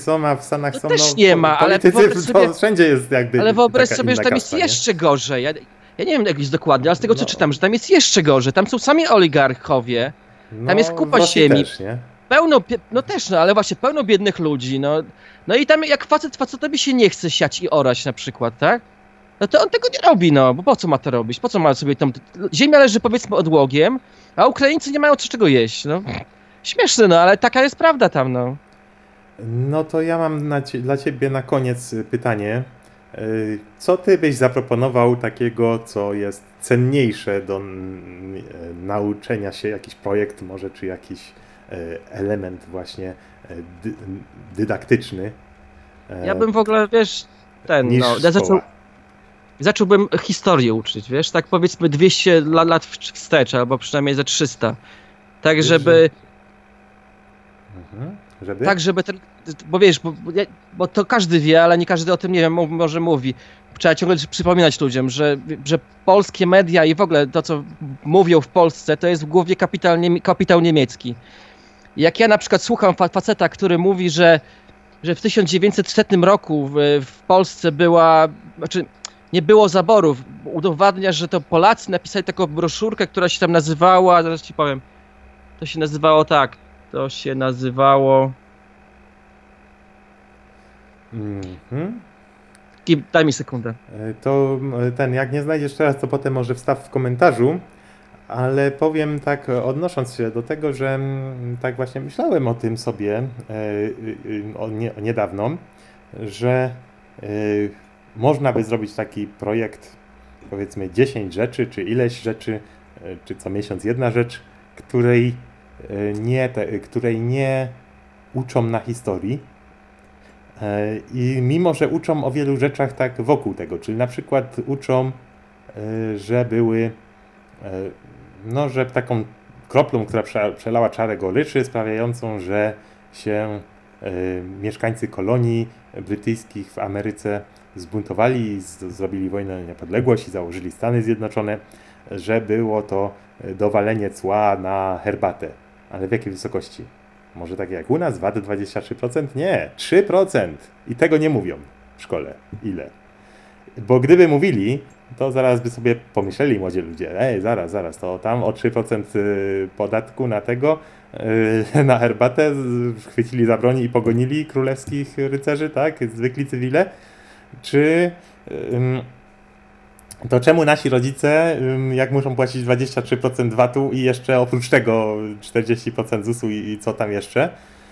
są, a w Stanach To są też nie ma, ale politycy, wyobraź sobie, to wszędzie jest jakby ale wyobraź taka sobie, że inna tam jest kasta, nie? jeszcze gorzej. Ja nie wiem jak jest dokładnie, ale z tego co No. czytam, że tam jest jeszcze gorzej. Tam są sami oligarchowie, tam jest No, kupa w Rosji ziemi, też, nie? ale właśnie pełno biednych ludzi, no. No i tam jak facetowi się nie chce siać i orać na przykład, tak? No to on tego nie robi, no, bo po co ma to robić? Po co ma sobie tam... Ziemia leży powiedzmy odłogiem, a Ukraińcy nie mają czego jeść, no. Śmieszne, no, ale taka jest prawda tam, no. No to ja mam dla ciebie na koniec pytanie. Co ty byś zaproponował takiego, co jest cenniejsze do nauczenia się, jakiś projekt może, czy jakiś element właśnie dydaktyczny? Ja bym w ogóle, wiesz, niż ja szkoła. zacząłbym historię uczyć, wiesz, tak powiedzmy 200 lat wstecz, albo przynajmniej ze 300. Tak, żeby... Żeby? Tak, żeby ten... Bo wiesz, bo to każdy wie, ale nie każdy o tym, nie wiem, może mówi. Trzeba ciągle przypominać ludziom, że polskie media i w ogóle to, co mówią w Polsce, to jest w głowie kapitał niemiecki. Jak ja na przykład słucham faceta, który mówi, że w 1900 roku w Polsce nie było zaborów. Udowadnia, że to Polacy napisali taką broszurkę, która się tam nazywała, zaraz ci powiem, to się nazywało... Daj mi sekundę. To jak nie znajdziesz teraz, to potem może wstaw w komentarzu, ale powiem tak, odnosząc się do tego, że tak właśnie myślałem o tym sobie niedawno, że można by zrobić taki projekt, powiedzmy 10 rzeczy, czy ileś rzeczy, czy co miesiąc jedna rzecz, której nie uczą na historii. I mimo, że uczą o wielu rzeczach tak wokół tego, czyli na przykład uczą, że były, że taką kroplą, która przelała czarę goryczy, sprawiającą, że się mieszkańcy kolonii brytyjskich w Ameryce zbuntowali i zrobili wojnę na niepodległość i założyli Stany Zjednoczone, że było to dowalenie cła na herbatę. Ale w jakiej wysokości? Może takie jak u nas, VAT 23%? Nie, 3%. I tego nie mówią w szkole. Ile? Bo gdyby mówili, to zaraz by sobie pomyśleli młodzi ludzie, zaraz, to tam o 3% podatku na tego, na herbatę, chwycili za broń i pogonili królewskich rycerzy, tak? Zwykli cywile. Czy... To czemu nasi rodzice, jak muszą płacić 23% VAT-u i jeszcze oprócz tego 40% ZUS-u i co tam jeszcze,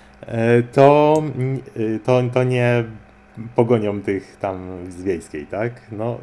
to nie pogonią tych tam z wiejskiej, tak? No,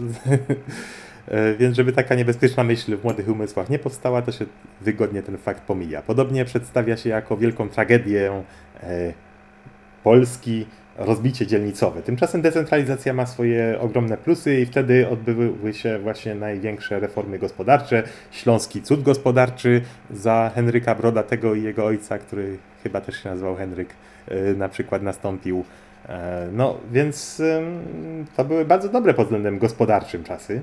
więc żeby taka niebezpieczna myśl w młodych umysłach nie powstała, to się wygodnie ten fakt pomija. Podobnie przedstawia się jako wielką tragedię Polski rozbicie dzielnicowe. Tymczasem decentralizacja ma swoje ogromne plusy i wtedy odbyły się właśnie największe reformy gospodarcze. Śląski cud gospodarczy za Henryka Brodatego i jego ojca, który chyba też się nazywał Henryk, na przykład nastąpił. No więc to były bardzo dobre pod względem gospodarczym czasy.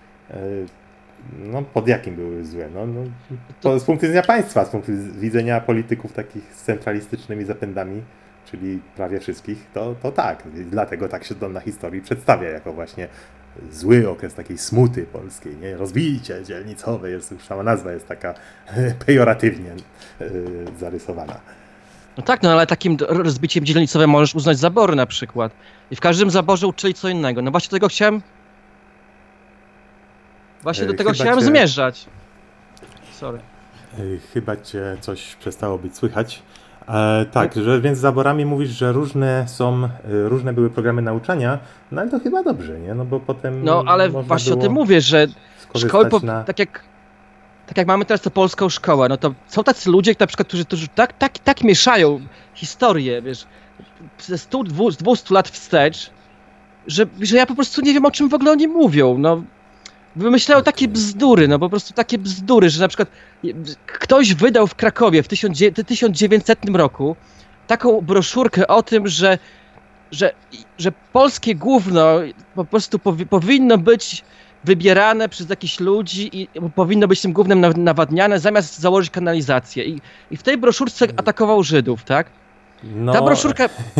No pod jakim były złe? Z punktu widzenia państwa, z punktu widzenia polityków takich z centralistycznymi zapędami, czyli prawie wszystkich, to tak. Dlatego tak się to na historii przedstawia jako właśnie zły okres takiej smuty polskiej, nie? Rozbicie dzielnicowe, już sama nazwa jest taka pejoratywnie zarysowana. No tak, ale takim rozbiciem dzielnicowym możesz uznać zabory na przykład. I w każdym zaborze uczyli co innego. No właśnie do tego chciałem... Właśnie do tego chciałem zmierzać. Sorry. Chyba cię coś przestało być słychać. Tak, więc z zaborami mówisz, że różne były programy nauczania, no ale to chyba dobrze, nie? No bo potem. No ale właśnie o tym mówię, że szkoły, tak jak mamy teraz tę polską szkołę, no to są tacy ludzie, na przykład, którzy tak mieszają historię, wiesz, ze 100-200 lat wstecz, że ja po prostu nie wiem, o czym w ogóle oni mówią, no. Wymyślają takie bzdury, no po prostu takie bzdury, że na przykład ktoś wydał w Krakowie w 1900 roku taką broszurkę o tym, że polskie gówno po prostu powinno być wybierane przez jakichś ludzi i powinno być tym gównem nawadniane, zamiast założyć kanalizację. I w tej broszurce atakował Żydów, tak? No.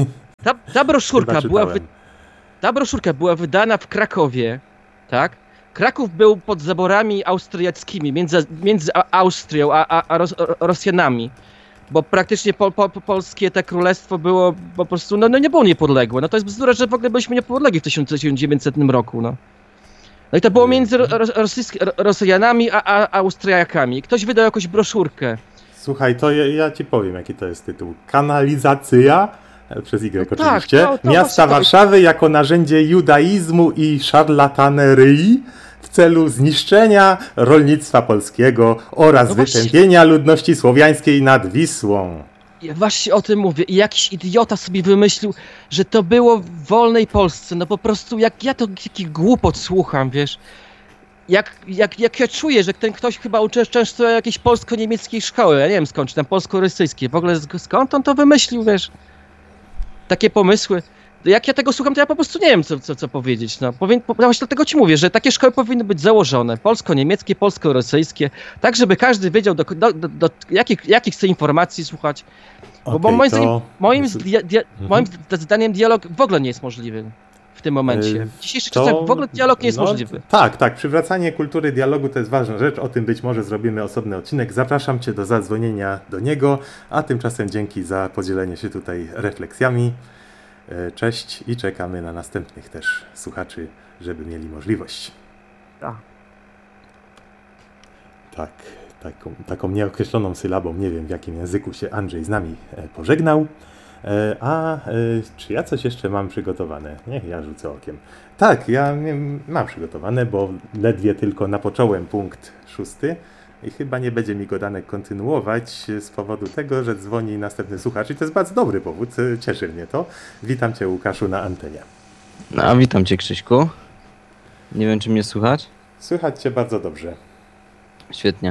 Ta broszurka była wydana w Krakowie, tak? Kraków był pod zaborami austriackimi, między Austrią a Rosjanami, bo praktycznie polskie te królestwo było po prostu, nie było niepodległe. No to jest bzdura, że w ogóle byliśmy niepodlegli w 1900 roku, no. No i to było między Rosjanami a Austriakami. Ktoś wydał jakąś broszurkę. Słuchaj, to ja ci powiem, jaki to jest tytuł. Kanalizacja, przez Y oczywiście, tak, miasta Warszawy jako narzędzie judaizmu i szarlatanerii w celu zniszczenia rolnictwa polskiego oraz wytępienia ludności słowiańskiej nad Wisłą. Ja właśnie o tym mówię. I jakiś idiota sobie wymyślił, że to było w wolnej Polsce. No po prostu, jak ja to taki głupot słucham, wiesz. Jak ja czuję, że ten ktoś chyba uczęszcza jakiejś polsko-niemieckiej szkoły, ja nie wiem skąd, czy tam polsko-rosyjskiej. W ogóle skąd on to wymyślił, wiesz? Takie pomysły. Jak ja tego słucham, to ja po prostu nie wiem, co powiedzieć. No. Właśnie dlatego ci mówię, że takie szkoły powinny być założone. Polsko-niemieckie, polsko-rosyjskie. Tak, żeby każdy wiedział, jakich chce informacji słuchać. Bo moim zdaniem dialog w ogóle nie jest możliwy w tym momencie. W dzisiejszych czasach w ogóle dialog nie jest możliwy. Tak. Przywracanie kultury dialogu to jest ważna rzecz. O tym być może zrobimy osobny odcinek. Zapraszam cię do zadzwonienia do niego. A tymczasem dzięki za podzielenie się tutaj refleksjami. Cześć i czekamy na następnych też słuchaczy, żeby mieli możliwość. Taką nieokreśloną sylabą, nie wiem w jakim języku się Andrzej z nami pożegnał. Czy ja coś jeszcze mam przygotowane? Niech ja rzucę okiem. Tak, ja mam przygotowane, bo ledwie tylko napocząłem punkt 6 i chyba nie będzie mi go dane kontynuować z powodu tego, że dzwoni następny słuchacz i to jest bardzo dobry powód, cieszy mnie to. Witam cię, Łukaszu, na antenie. No, witam cię, Krzyśku. Nie wiem, czy mnie słychać? Słychać cię bardzo dobrze. Świetnie.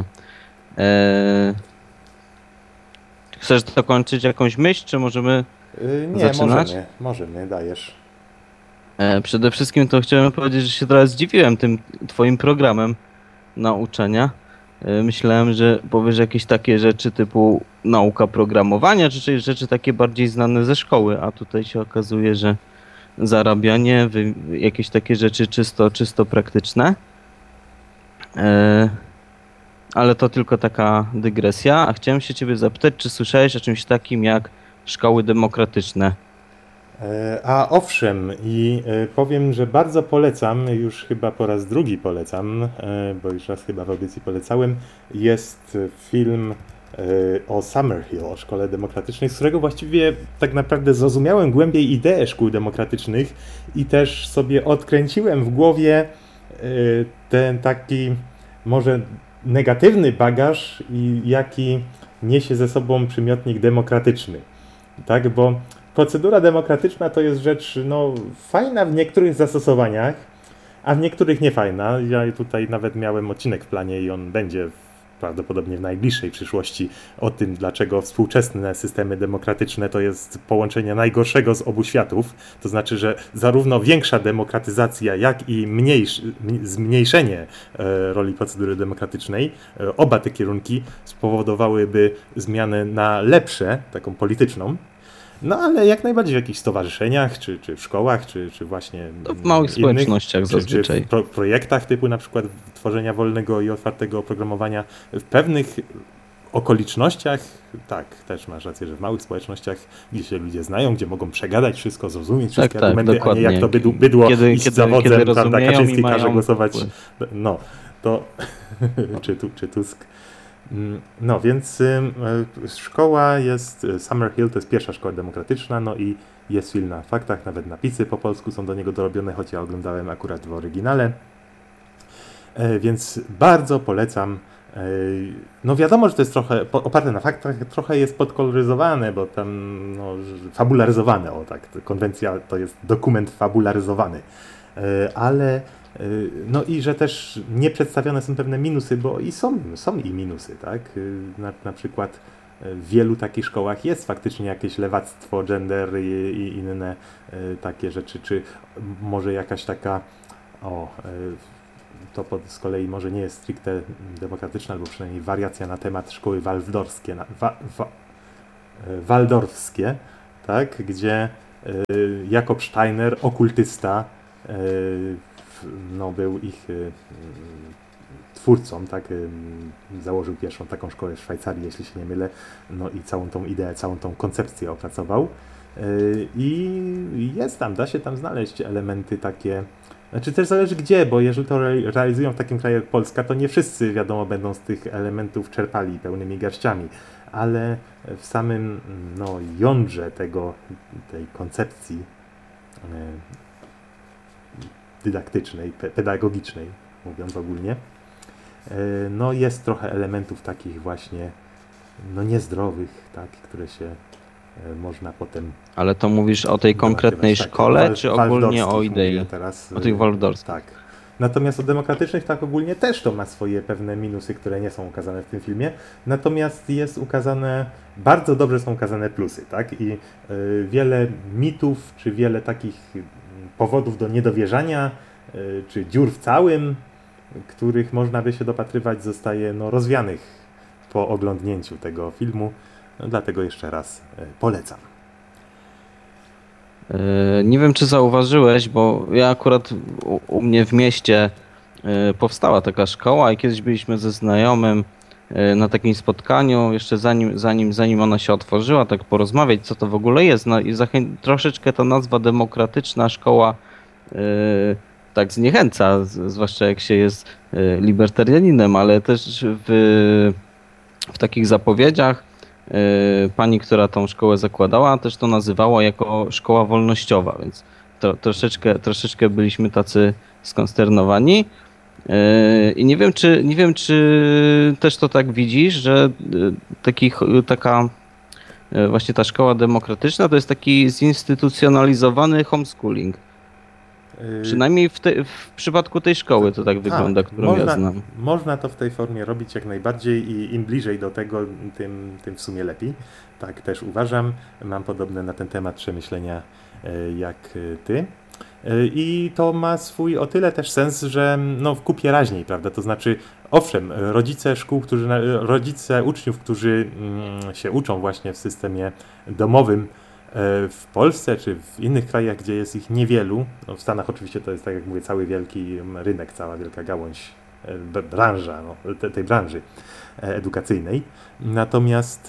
Chcesz dokończyć jakąś myśl, czy możemy zaczynać? Możemy, dajesz. Przede wszystkim to chciałem powiedzieć, że się trochę zdziwiłem tym twoim programem nauczania. Myślałem, że powiesz jakieś takie rzeczy typu nauka programowania, czy rzeczy takie bardziej znane ze szkoły, a tutaj się okazuje, że zarabianie, jakieś takie rzeczy czysto praktyczne. Ale to tylko taka dygresja, a chciałem się ciebie zapytać, czy słyszałeś o czymś takim jak szkoły demokratyczne? A owszem, i powiem, że bardzo polecam, już chyba po raz drugi polecam, bo już raz chyba w audycji polecałem, jest film o Summerhill, o szkole demokratycznej, z którego właściwie tak naprawdę zrozumiałem głębiej ideę szkół demokratycznych i też sobie odkręciłem w głowie ten taki może negatywny bagaż, jaki niesie ze sobą przymiotnik demokratyczny. Tak, bo procedura demokratyczna to jest rzecz fajna w niektórych zastosowaniach, a w niektórych niefajna. Ja tutaj nawet miałem odcinek w planie i on będzie prawdopodobnie w najbliższej przyszłości o tym, dlaczego współczesne systemy demokratyczne to jest połączenie najgorszego z obu światów. To znaczy, że zarówno większa demokratyzacja, jak i zmniejszenie roli procedury demokratycznej, oba te kierunki spowodowałyby zmianę na lepsze, taką polityczną. No ale jak najbardziej w jakichś stowarzyszeniach, czy w szkołach, czy właśnie w małych społecznościach zazwyczaj. Czy w projektach typu na przykład tworzenia wolnego i otwartego oprogramowania. W pewnych okolicznościach, tak, też masz rację, że w małych społecznościach, gdzie się ludzie znają, gdzie mogą przegadać wszystko, zrozumieć wszystkie argumenty, dokładnie. A nie jak to bydło iść za wodzem, prawda, Kaczyński każe głosować. No, to czy Tusk. No więc szkoła jest, Summerhill to jest pierwsza szkoła demokratyczna, no i jest film na faktach, nawet napisy po polsku są do niego dorobione, choć ja oglądałem akurat w oryginale, więc bardzo polecam. No wiadomo, że to jest trochę oparte na faktach, trochę jest podkoloryzowane, bo tam fabularyzowane, konwencja to jest dokument fabularyzowany, ale no i że też nie przedstawione są pewne minusy, bo i są i minusy, tak? Na przykład w wielu takich szkołach jest faktycznie jakieś lewactwo, gender i inne takie rzeczy, czy może jakaś taka, to z kolei może nie jest stricte demokratyczna, albo przynajmniej wariacja na temat szkoły waldorfskie, tak? Gdzie Jakob Steiner, okultysta, no, był ich twórcą, tak, założył pierwszą taką szkołę w Szwajcarii, jeśli się nie mylę, no i całą tą ideę, całą tą koncepcję opracował. I jest tam, da się tam znaleźć elementy takie, znaczy też zależy gdzie, bo jeżeli to realizują w takim kraju jak Polska, to nie wszyscy, wiadomo, będą z tych elementów czerpali pełnymi garściami, ale w samym, no, jądrze tej koncepcji dydaktycznej, pedagogicznej, mówiąc ogólnie, no jest trochę elementów takich właśnie, no, niezdrowych, tak, które się można potem... Ale to mówisz o tej konkretnej szkole, czy ogólnie o idei? Teraz, o tych waldorskich. Tak. Natomiast o demokratycznych tak ogólnie też to ma swoje pewne minusy, które nie są ukazane w tym filmie. Natomiast jest ukazane, bardzo dobrze są ukazane plusy, tak? I wiele mitów, czy wiele takich powodów do niedowierzania, czy dziur w całym, których można by się dopatrywać, zostaje, no, rozwianych po oglądnięciu tego filmu. No, dlatego jeszcze raz polecam. Nie wiem, czy zauważyłeś, bo ja akurat u mnie w mieście powstała taka szkoła i kiedyś byliśmy ze znajomym na takim spotkaniu, jeszcze zanim ona się otworzyła, tak porozmawiać, co to w ogóle jest. No i troszeczkę ta nazwa demokratyczna szkoła tak zniechęca, zwłaszcza jak się jest libertarianinem, ale też w takich zapowiedziach pani, która tą szkołę zakładała, też to nazywała jako szkoła wolnościowa, więc troszeczkę byliśmy tacy skonsternowani. I nie wiem, czy też to tak widzisz, że taka właśnie ta szkoła demokratyczna to jest taki zinstytucjonalizowany homeschooling. Przynajmniej w przypadku tej szkoły to tak wygląda, którą ja znam. Można to w tej formie robić jak najbardziej i im bliżej do tego, tym w sumie lepiej. Tak też uważam. Mam podobne na ten temat przemyślenia jak ty. I to ma swój o tyle też sens, że no, w kupie raźniej, prawda? To znaczy, owszem, rodzice uczniów, którzy się uczą właśnie w systemie domowym, w Polsce czy w innych krajach, gdzie jest ich niewielu, no w Stanach oczywiście to jest, tak jak mówię, cały wielki rynek, cała wielka gałąź, branża, no, tej branży edukacyjnej. Natomiast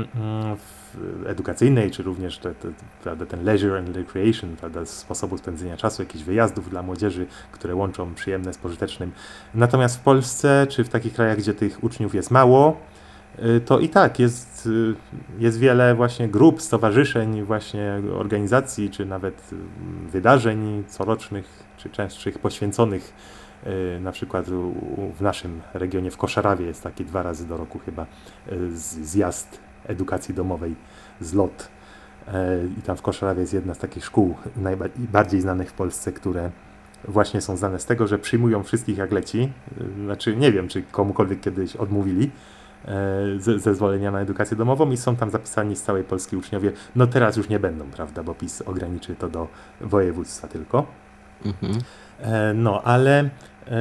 edukacyjnej, czy również prawda, ten leisure and recreation, prawda, sposobu spędzenia czasu, jakichś wyjazdów dla młodzieży, które łączą przyjemne z pożytecznym. Natomiast w Polsce, czy w takich krajach, gdzie tych uczniów jest mało, to i tak jest wiele właśnie grup, stowarzyszeń, właśnie organizacji, czy nawet wydarzeń corocznych, czy częstszych poświęconych, na przykład w naszym regionie w Koszarawie jest taki 2 razy do roku chyba zjazd edukacji domowej, zlot. I tam w Koszarawie jest jedna z takich szkół najbardziej znanych w Polsce, które właśnie są znane z tego, że przyjmują wszystkich jak leci. Znaczy nie wiem, czy komukolwiek kiedyś odmówili zezwolenia na edukację domową i są tam zapisani z całej Polski uczniowie. No teraz już nie będą, prawda, bo PiS ograniczy to do województwa tylko. Mhm. No, ale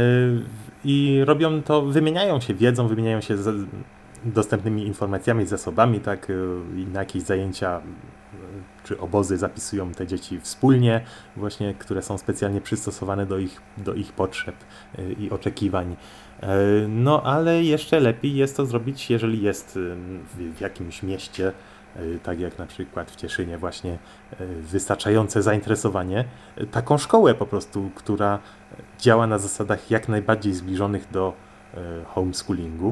i robią to, wymieniają się wiedzą, wymieniają się dostępnymi informacjami, zasobami, tak, i na jakieś zajęcia czy obozy zapisują te dzieci wspólnie, właśnie, które są specjalnie przystosowane do ich potrzeb i oczekiwań. No, ale jeszcze lepiej jest to zrobić, jeżeli jest w jakimś mieście, tak jak na przykład w Cieszynie, właśnie wystarczające zainteresowanie, taką szkołę po prostu, która działa na zasadach jak najbardziej zbliżonych do homeschoolingu.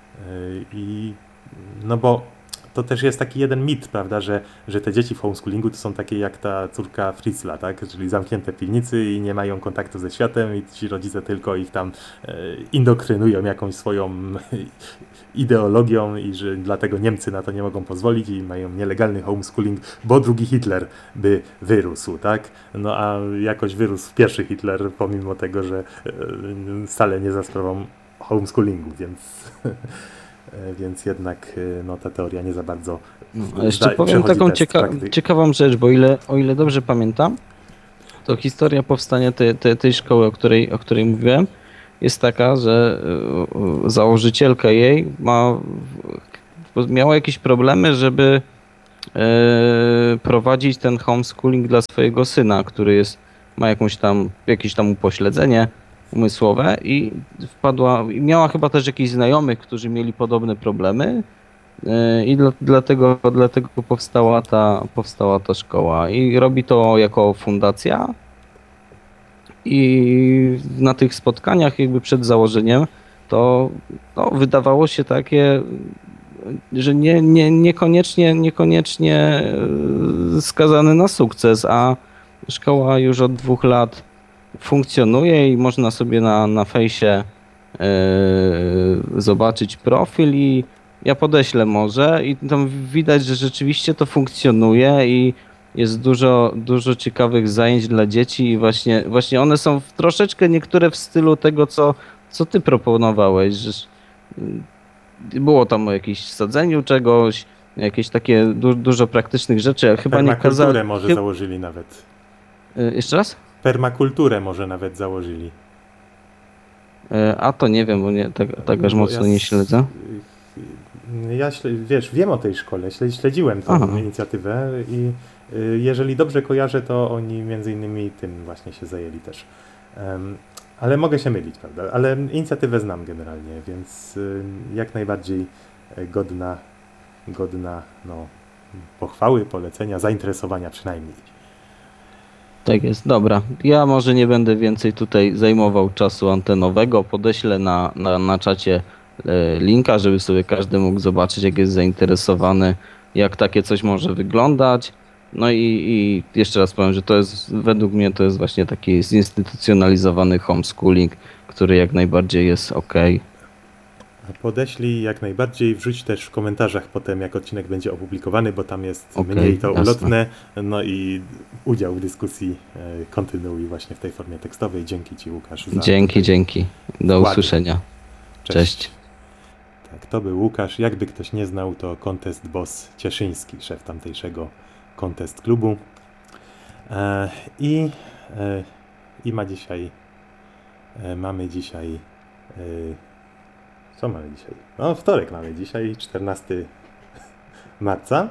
I no bo to też jest taki jeden mit, prawda, że te dzieci w homeschoolingu to są takie jak ta córka Fritzla, tak, czyli zamknięte w piwnicy i nie mają kontaktu ze światem i ci rodzice tylko ich tam indoktrynują jakąś swoją ideologią i że dlatego Niemcy na to nie mogą pozwolić i mają nielegalny homeschooling, bo drugi Hitler by wyrósł, tak? No a jakoś wyrósł pierwszy Hitler, pomimo tego, że wcale nie za sprawą homeschoolingu, więc jednak no, ta teoria nie za bardzo. No, jeszcze powiem taką ciekawą rzecz, bo o ile dobrze pamiętam, to historia powstania tej szkoły, o której mówiłem, jest taka, że założycielka jej miała jakieś problemy, żeby prowadzić ten homeschooling dla swojego syna, który ma jakieś tam upośledzenie umysłowe i miała chyba też jakichś znajomych, którzy mieli podobne problemy i dlatego powstała ta szkoła i robi to jako fundacja i na tych spotkaniach jakby przed założeniem to wydawało się takie, że niekoniecznie skazany na sukces, a szkoła już od 2 lat funkcjonuje i można sobie na fejsie zobaczyć profil i ja podeślę może i tam widać, że rzeczywiście to funkcjonuje i jest dużo ciekawych zajęć dla dzieci i właśnie one są troszeczkę niektóre w stylu tego, co ty proponowałeś, że było tam o jakimś sadzeniu czegoś, jakieś takie dużo praktycznych rzeczy, a chyba nie kazali... Permakulturę może założyli nawet. Jeszcze raz? Permakulturę może nawet założyli. A to nie wiem, bo tak aż mocno nie śledzę. Ja wiem o tej szkole, śledziłem tą inicjatywę i jeżeli dobrze kojarzę, to oni między innymi tym właśnie się zajęli też. Ale mogę się mylić, prawda? Ale inicjatywę znam generalnie, więc jak najbardziej godna pochwały, polecenia, zainteresowania przynajmniej. Tak jest, dobra. Ja może nie będę więcej tutaj zajmował czasu antenowego. Podeślę na czacie linka, żeby sobie każdy mógł zobaczyć, jak jest zainteresowany, jak takie coś może wyglądać. No i jeszcze raz powiem, że według mnie to jest właśnie taki zinstytucjonalizowany homeschooling, który jak najbardziej jest ok. Podeślij jak najbardziej, wrzuć też w komentarzach potem, jak odcinek będzie opublikowany, bo tam jest mniej to ulotne, no i udział w dyskusji kontynuuj właśnie w tej formie tekstowej. Dzięki Ci, Łukasz. Dzięki. Do usłyszenia. Cześć. Tak, to był Łukasz. Jakby ktoś nie znał, to Contest Boss Cieszyński, szef tamtejszego Contest Klubu. Mamy dzisiaj co mamy dzisiaj? No, wtorek mamy dzisiaj, 14 marca.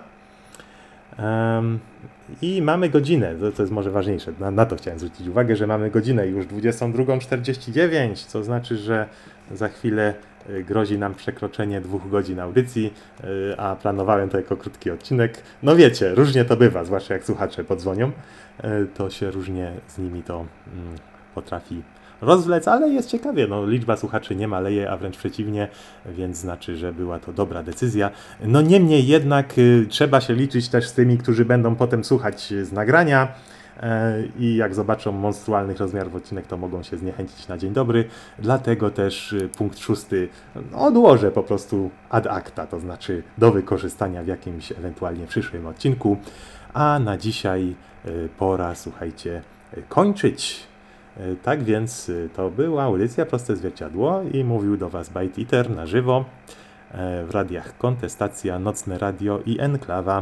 I mamy godzinę, to jest może ważniejsze, na to chciałem zwrócić uwagę, że mamy godzinę już 22:49, co znaczy, że za chwilę grozi nam przekroczenie 2 godzin audycji, a planowałem to jako krótki odcinek. No wiecie, różnie to bywa, zwłaszcza jak słuchacze podzwonią, to się różnie z nimi to potrafi rozwlec, ale jest ciekawie, liczba słuchaczy nie maleje, a wręcz przeciwnie, więc znaczy, że była to dobra decyzja. No niemniej jednak trzeba się liczyć też z tymi, którzy będą potem słuchać z nagrania i jak zobaczą monstrualnych rozmiarów odcinek, to mogą się zniechęcić na dzień dobry, dlatego też punkt 6 odłożę po prostu ad acta, to znaczy do wykorzystania w jakimś ewentualnie przyszłym odcinku, a na dzisiaj pora, słuchajcie, kończyć. Tak więc to była audycja Proste Zwierciadło i mówił do Was Bite Eater na żywo w radiach Kontestacja, Nocne Radio i Enklawa.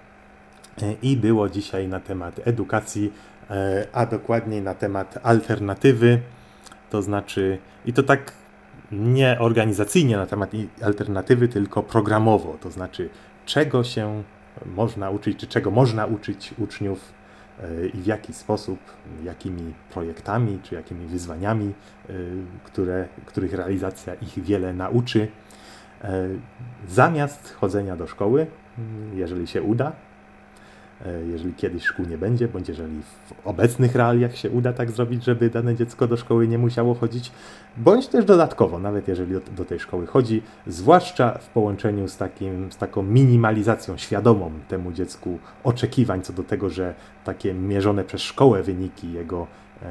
I było dzisiaj na temat edukacji, a dokładniej na temat alternatywy, to znaczy, i to tak nie organizacyjnie na temat alternatywy, tylko programowo, to znaczy czego się można uczyć, czy czego można uczyć uczniów i w jaki sposób, jakimi projektami, czy jakimi wyzwaniami, których realizacja ich wiele nauczy, zamiast chodzenia do szkoły, jeżeli się uda, jeżeli kiedyś szkół nie będzie, bądź jeżeli w obecnych realiach się uda tak zrobić, żeby dane dziecko do szkoły nie musiało chodzić, bądź też dodatkowo, nawet jeżeli do tej szkoły chodzi, zwłaszcza w połączeniu z taką minimalizacją świadomą temu dziecku oczekiwań co do tego, że takie mierzone przez szkołę wyniki jego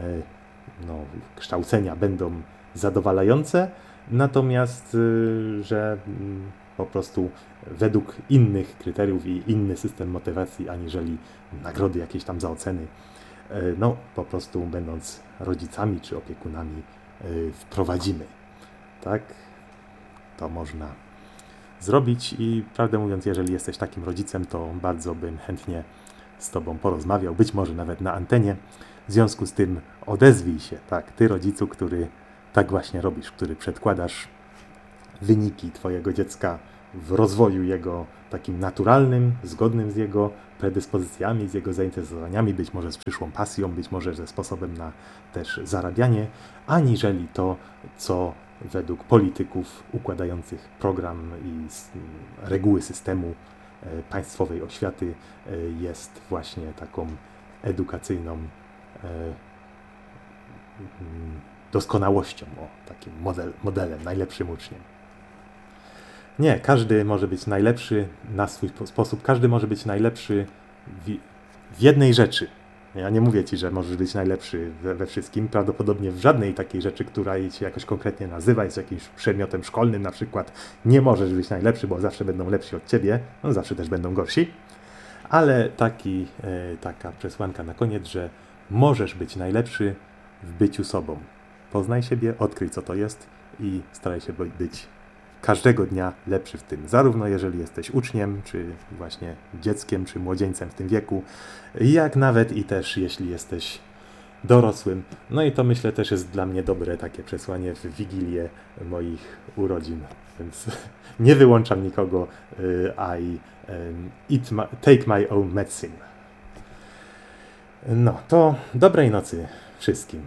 kształcenia będą zadowalające, natomiast że po prostu według innych kryteriów i inny system motywacji, aniżeli nagrody jakieś tam za oceny, po prostu będąc rodzicami czy opiekunami wprowadzimy. Tak? To można zrobić i prawdę mówiąc, jeżeli jesteś takim rodzicem, to bardzo bym chętnie z Tobą porozmawiał, być może nawet na antenie. W związku z tym odezwij się, tak, Ty rodzicu, który tak właśnie robisz, który przedkładasz wyniki Twojego dziecka w rozwoju jego takim naturalnym, zgodnym z jego predyspozycjami, z jego zainteresowaniami, być może z przyszłą pasją, być może ze sposobem na też zarabianie, aniżeli to, co według polityków układających program i reguły systemu państwowej oświaty jest właśnie taką edukacyjną doskonałością, takim modelem, najlepszym uczniem. Nie, każdy może być najlepszy na swój sposób, każdy może być najlepszy w jednej rzeczy. Ja nie mówię ci, że możesz być najlepszy we wszystkim, prawdopodobnie w żadnej takiej rzeczy, która się jakoś konkretnie nazywa, jest jakimś przedmiotem szkolnym na przykład, nie możesz być najlepszy, bo zawsze będą lepsi od ciebie, no zawsze też będą gorsi, ale taka przesłanka na koniec, że możesz być najlepszy w byciu sobą. Poznaj siebie, odkryj co to jest i staraj się być każdego dnia lepszy w tym, zarówno jeżeli jesteś uczniem, czy właśnie dzieckiem, czy młodzieńcem w tym wieku, jak nawet i też jeśli jesteś dorosłym. No i to myślę też jest dla mnie dobre takie przesłanie w Wigilię moich urodzin, więc nie wyłączam nikogo, take my own medicine. No, to dobrej nocy wszystkim.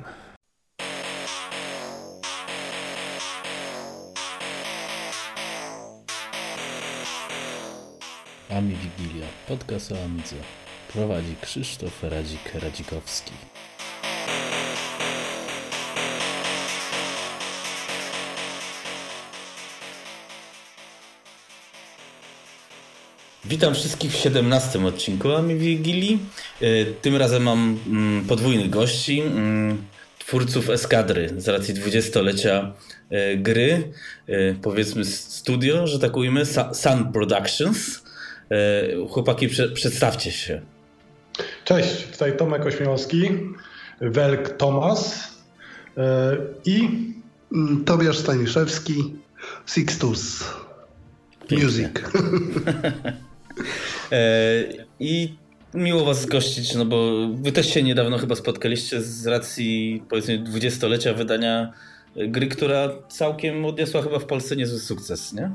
Ami Wigilia, podcast o Amidze. Prowadzi Krzysztof Radzik-Radzikowski. Witam wszystkich w 17 odcinku Ami Wigilii. Tym razem mam podwójnych gości, twórców Eskadry z racji 20-lecia gry, powiedzmy studio, że tak ujmę, Sun Productions. Chłopaki, przedstawcie się. Cześć, tutaj Tomek Ośmiałowski, Welk Tomasz i Tobiasz Staniszewski, Sixtus Music. I miło was gościć, no bo wy też się niedawno chyba spotkaliście z racji, powiedzmy, 20-lecia wydania gry, która całkiem odniosła chyba w Polsce niezły sukces, nie?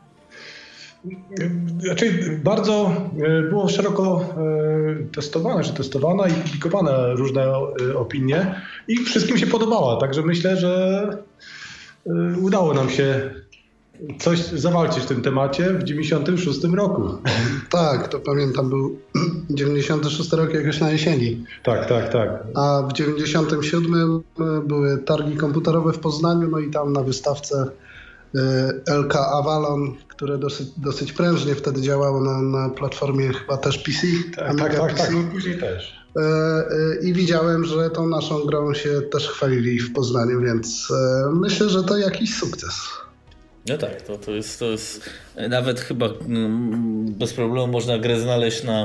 Znaczy bardzo było szeroko testowana i publikowane różne opinie i wszystkim się podobała, także myślę, że udało nam się coś zawalczyć w tym temacie w 96 roku. Tak, to pamiętam, był 96 rok jakoś na jesieni. Tak. A w 97 były targi komputerowe w Poznaniu, no i tam na wystawce LK Avalon, które dosyć prężnie wtedy działało na platformie chyba też PC. Tak, no później też. I widziałem, że tą naszą grą się też chwalili w Poznaniu, więc myślę, że to jakiś sukces. No tak, to jest nawet chyba bez problemu można grę znaleźć na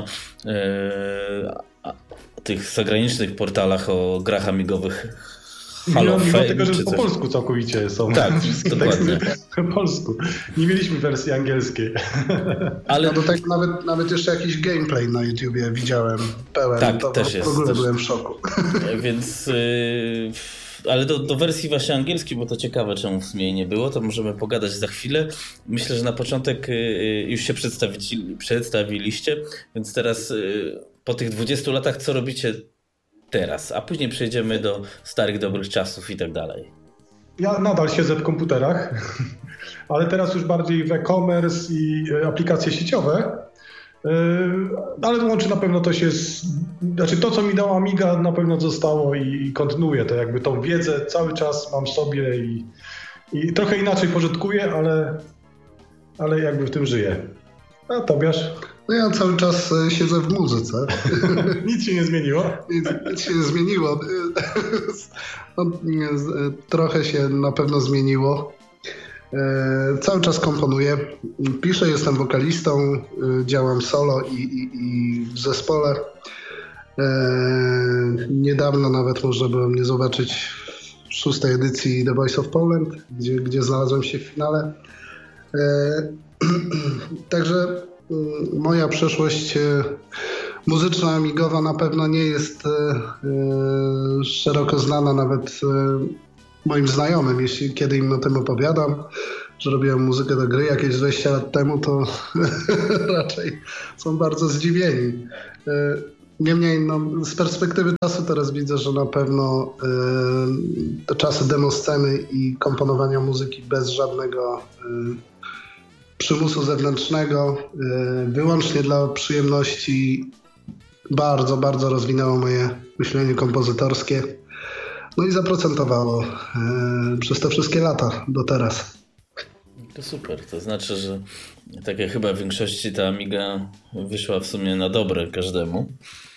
tych zagranicznych portalach o grach amigowych. Mimo tego, że po polsku całkowicie są. Tak, dokładnie. Po polsku. Nie mieliśmy wersji angielskiej. Ale do tego nawet jeszcze jakiś gameplay na YouTubie widziałem pełen. Tak, to też jest. W ogóle byłem w szoku. Więc... Ale do wersji właśnie angielskiej, bo to ciekawe, czemu w sumie jej nie było, to możemy pogadać za chwilę. Myślę, że na początek już się przedstawiliście, więc teraz po tych 20 latach co robicie teraz? A później przejdziemy do starych, dobrych czasów i tak dalej. Ja nadal siedzę w komputerach, ale teraz już bardziej w e-commerce i aplikacje sieciowe. Ale łączy na pewno to się znaczy to, co mi dała Amiga, na pewno zostało i kontynuuję to, jakby tą wiedzę cały czas mam w sobie i trochę inaczej pożytkuję, ale jakby w tym żyję. A Tobiasz? No ja cały czas siedzę w muzyce. Nic się nie zmieniło? Nic się nie zmieniło. Trochę się na pewno zmieniło. Cały czas komponuję, piszę, jestem wokalistą, działam solo i w zespole. Niedawno nawet można było mnie zobaczyć w 6. edycji The Voice of Poland, gdzie znalazłem się w finale. Także moja przeszłość muzyczna, amigowa na pewno nie jest szeroko znana nawet moim znajomym, kiedy im o tym opowiadam. że robiłem muzykę do gry jakieś 20 lat temu, to raczej są bardzo zdziwieni. Niemniej no, z perspektywy czasu teraz widzę, że na pewno te czasy demosceny i komponowania muzyki bez żadnego przymusu zewnętrznego, wyłącznie dla przyjemności, bardzo, bardzo rozwinęło moje myślenie kompozytorskie. No i zaprocentowało przez te wszystkie lata do teraz. To super, to znaczy, że tak jak chyba w większości ta Amiga wyszła w sumie na dobre każdemu.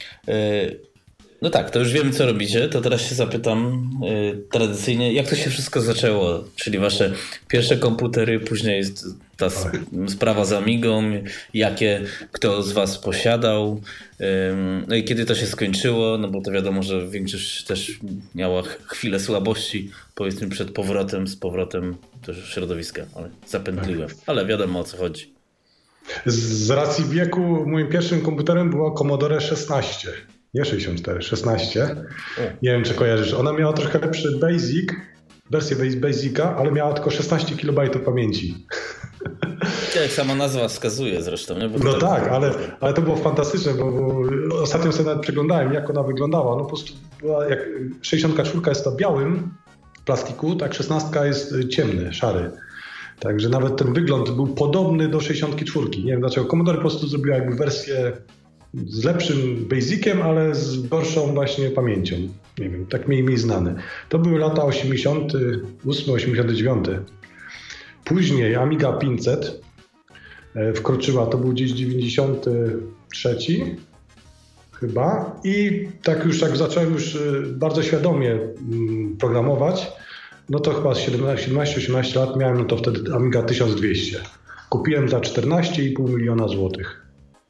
No tak, to już wiemy, co robicie, to teraz się zapytam tradycyjnie, jak to się wszystko zaczęło, czyli wasze pierwsze komputery, później jest ta sprawa z Amigą, kto z was posiadał, no i kiedy to się skończyło, no bo to wiadomo, że większość też miała chwilę słabości, powiedzmy przed powrotem do środowiska, ale zapętliłem, ale wiadomo, o co chodzi. Z racji wieku moim pierwszym komputerem była Commodore 16. Nie 64, 16. Nie wiem, czy kojarzysz. Ona miała trochę lepszy wersję Basica, ale miała tylko 16 KB pamięci. Jak sama nazwa wskazuje zresztą. Nie? No tak, ale to było fantastyczne, bo ostatnio sobie nawet przeglądałem, jak ona wyglądała. No po prostu była jak 64 jest to białym plastiku, tak 16 jest ciemny, szary. Także nawet ten wygląd był podobny do 64. Nie wiem dlaczego. Commodore po prostu zrobiła jakby wersję z lepszym Basiciem, ale z gorszą właśnie pamięcią. Nie wiem, tak mniej znane. To były lata 88, 89. Później Amiga 500 wkroczyła, to był gdzieś 93 chyba i tak zacząłem bardzo świadomie programować, no to chyba 17-18 lat miałem, no to wtedy Amiga 1200. Kupiłem za 14,5 miliona złotych.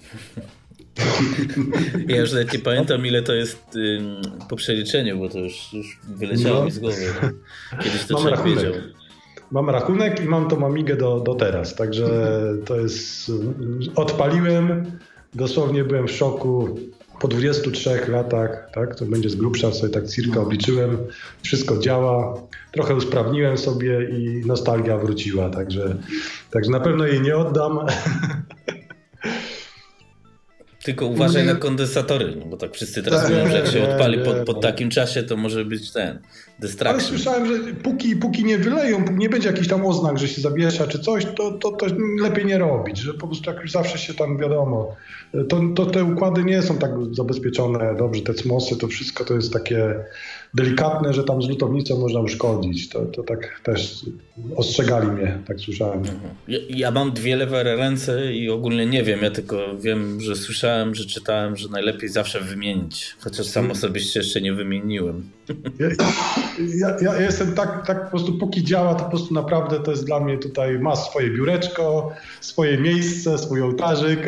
Ja już nawet nie pamiętam, ile to jest po przeliczeniu, bo to już wyleciało mi z głowy. Kiedyś to człowiek wiedział. Mam rachunek i mam tą Amigę do teraz, także to jest... Odpaliłem, dosłownie byłem w szoku. Po 23 latach, tak, to będzie z grubsza, sobie tak cirka obliczyłem, wszystko działa, trochę usprawniłem sobie i nostalgia wróciła, także na pewno jej nie oddam. Tylko uważaj na kondensatory, no bo tak wszyscy teraz mówią, że jak się odpali po takim czasie, to może być distraction. Ale słyszałem, że póki nie wyleją, póki nie będzie jakiś tam oznak, że się zawiesza czy coś, to lepiej nie robić, że po prostu jak już zawsze się tam wiadomo, to te układy nie są tak zabezpieczone dobrze, te cmosy, to wszystko to jest takie delikatne, że tam z lutownicą można uszkodzić. To tak też ostrzegali mnie, tak słyszałem. Ja mam dwie lewe ręce i ogólnie nie wiem, ja tylko wiem, że słyszałem, że czytałem, że najlepiej zawsze wymienić, chociaż sam osobiście jeszcze nie wymieniłem. Ja jestem tak po prostu póki działa, to po prostu naprawdę to jest dla mnie tutaj, ma swoje biureczko, swoje miejsce, swój ołtarzyk.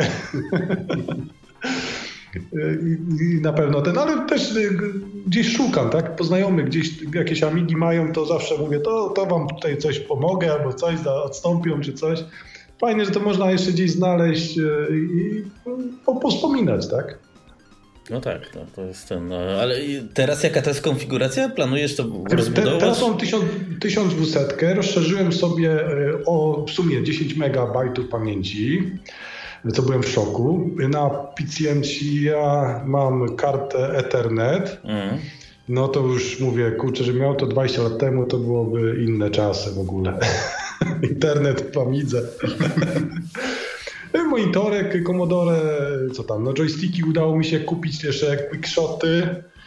I na pewno ale też gdzieś szukam, tak? Po znajomych gdzieś jakieś Amigi mają, to zawsze mówię, to wam tutaj coś pomogę, albo coś odstąpią, czy coś. Fajnie, że to można jeszcze gdzieś znaleźć i pospominać, tak? No tak, no, to jest ten. Ale teraz jaka to jest konfiguracja? Planujesz to rozbudować? Teraz mam 1200, rozszerzyłem sobie o w sumie 10 MB pamięci, co byłem w szoku. Na PCM-C mam kartę Ethernet. No to już mówię, kurczę, że miał to 20 lat temu, to byłoby inne czasy w ogóle. Internet w Amidze. Monitorek, Commodore, co tam, no joysticki udało mi się kupić jeszcze quickshoty.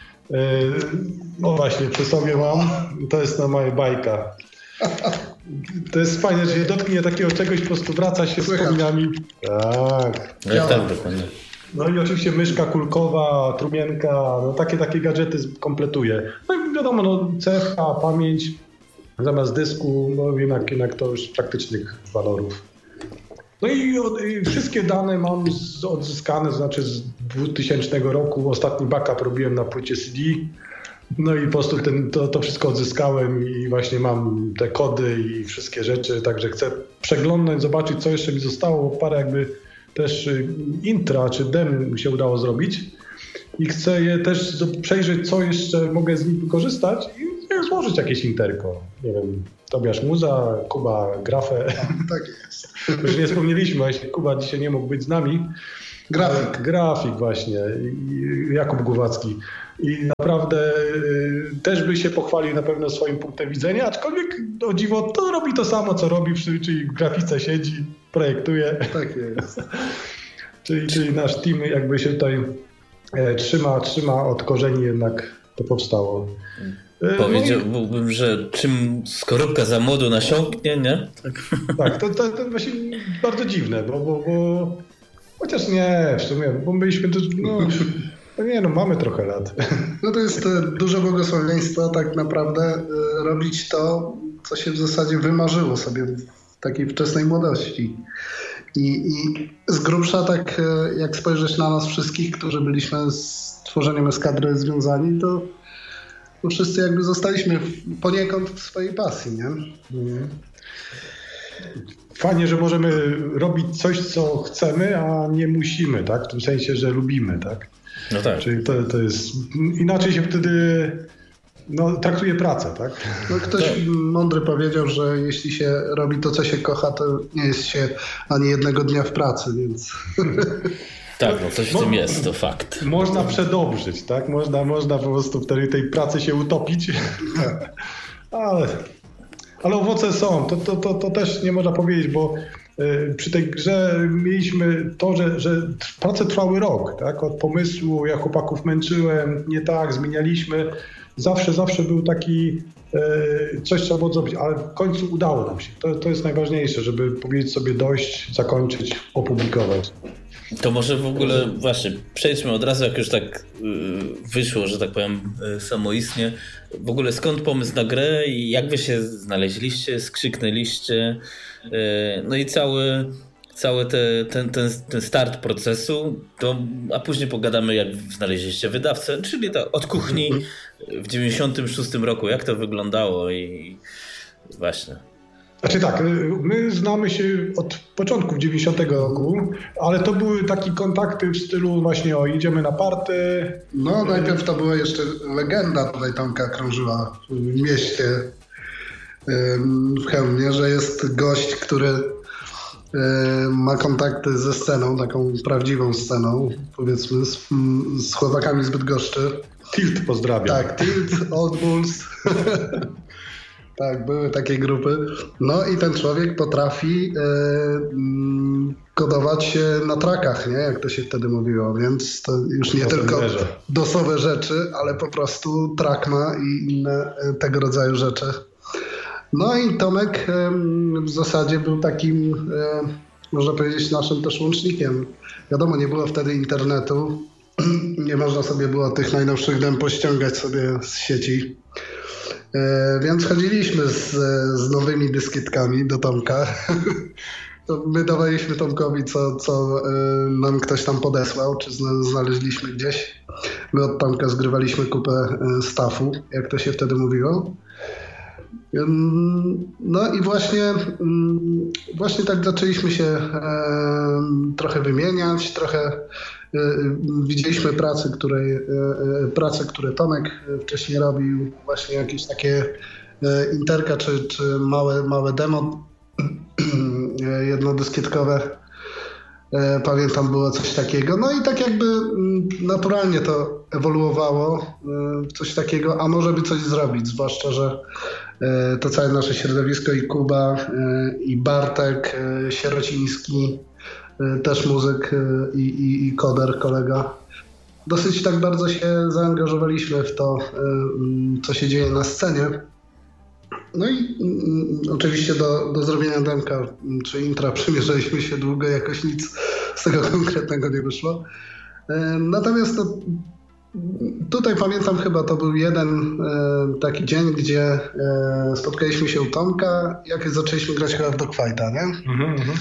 No właśnie, przy sobie mam, to jest na moja bajka. To jest fajne, że się dotknie takiego czegoś, po prostu wraca się wspominami. Tak. Tak, dokładnie. No i oczywiście myszka kulkowa, trumienka, no takie gadżety kompletuje. No i wiadomo, no cecha, pamięć zamiast dysku, no jednak to już praktycznych walorów. No i wszystkie dane mam odzyskane, znaczy z 2000 roku, ostatni backup robiłem na płycie CD. No i po prostu to wszystko odzyskałem i właśnie mam te kody i wszystkie rzeczy, także chcę przeglądnąć, zobaczyć, co jeszcze mi zostało, parę jakby też intra czy dem mi się udało zrobić i chcę je też przejrzeć, co jeszcze mogę z nich wykorzystać i złożyć jakieś interko. Nie wiem, Tobiasz Muza, Kuba Grafę. Tak jest. Już nie wspomnieliśmy, właśnie Kuba dzisiaj nie mógł być z nami. Grafik właśnie, Jakub Głowacki. I naprawdę też by się pochwalił na pewno swoim punktem widzenia, aczkolwiek o dziwo to robi to samo, co robi, czyli w grafice siedzi, projektuje. Tak jest. czyli nasz team jakby się tutaj trzyma od korzeni, jednak to powstało. Powiedziałbym, że czym skorupka za młodu nasiąknie, nie? Tak, to właśnie bardzo dziwne, bo chociaż nie, w sumie, bo byliśmy tu, mamy trochę lat. No to jest duże błogosławieństwo tak naprawdę robić to, co się w zasadzie wymarzyło sobie w takiej wczesnej młodości. I z grubsza tak jak spojrzysz na nas wszystkich, którzy byliśmy z tworzeniem eskadry związani, to wszyscy jakby zostaliśmy poniekąd w swojej pasji, nie? Fajnie, że możemy robić coś, co chcemy, a nie musimy, tak? W tym sensie, że lubimy, tak? No tak. Czyli to jest... Inaczej się wtedy traktuje pracę, tak? No ktoś mądry powiedział, że jeśli się robi to, co się kocha, to nie jest się ani jednego dnia w pracy, więc... Tak, coś w tym jest, to fakt. Można przedobrzyć, tak? Można po prostu wtedy tej pracy się utopić. Ale owoce są, to też nie można powiedzieć, bo przy tej grze mieliśmy to, że prace trwały rok, tak? Od pomysłu, ja chłopaków męczyłem, nie tak, zmienialiśmy. Zawsze był taki coś trzeba było zrobić, ale w końcu udało nam się. To jest najważniejsze, żeby powiedzieć sobie dość, zakończyć, opublikować. To może w ogóle właśnie przejdźmy od razu, jak już tak wyszło, że tak powiem, samoistnie. W ogóle skąd pomysł na grę i jak wy się znaleźliście, skrzyknęliście, no i cały ten start procesu, a później pogadamy, jak znaleźliście wydawcę, czyli to od kuchni w 96 roku, jak to wyglądało i właśnie. Znaczy tak, my znamy się od początku 90 roku, ale to były takie kontakty w stylu właśnie idziemy na party. No najpierw to była jeszcze legenda tutaj Tomka krążyła w mieście w Chełmie, że jest gość, który ma kontakty ze sceną, taką prawdziwą sceną, powiedzmy z chłopakami z Bydgoszczy. Tilt pozdrawiam. Tak, Tilt, Old Bulls. Tak, były takie grupy. No i ten człowiek potrafi kodować się na trackach, nie? Jak to się wtedy mówiło, więc to już nie tylko dosowe rzeczy, ale po prostu trackma i inne tego rodzaju rzeczy. No i Tomek w zasadzie był takim, można powiedzieć, naszym też łącznikiem. Wiadomo, nie było wtedy internetu, nie można sobie było tych najnowszych dem pościągać sobie z sieci. Więc chodziliśmy z nowymi dyskietkami do Tomka. To my dawaliśmy Tomkowi, co nam ktoś tam podesłał, czy znaleźliśmy gdzieś. My od Tomka zgrywaliśmy kupę staffu, jak to się wtedy mówiło. No i właśnie tak zaczęliśmy się trochę wymieniać, trochę widzieliśmy prace, które Tomek wcześniej robił, właśnie jakieś takie interka czy małe demo jednodyskietkowe. Pamiętam, było coś takiego. No i tak jakby naturalnie to ewoluowało w coś takiego, a może by coś zrobić, zwłaszcza, że to całe nasze środowisko i Kuba, i Bartek Sierociński, też muzyk i koder, kolega. Dosyć tak bardzo się zaangażowaliśmy w to, co się dzieje na scenie. No i oczywiście do zrobienia demka czy intra przymierzaliśmy się długo, jakoś nic z tego konkretnego nie wyszło. Natomiast tutaj pamiętam, chyba to był jeden taki dzień, gdzie spotkaliśmy się u Tomka, jak zaczęliśmy grać chyba w Dogfighta, nie?